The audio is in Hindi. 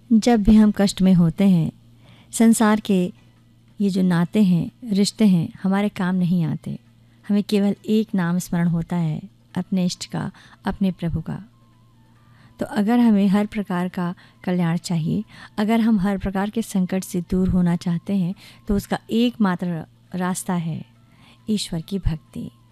जब भी हम कष्ट में होते हैं, संसार के ये जो नाते हैं, रिश्ते हैं, हमारे काम नहीं आते। हमें केवल एक नाम स्मरण होता है, अपने इष्ट का, अपने प्रभु का। तो अगर हमें हर प्रकार का कल्याण चाहिए, अगर हम हर प्रकार के संकट से दूर होना चाहते हैं, तो उसका एकमात्र रास्ता है ईश्वर की भक्ति।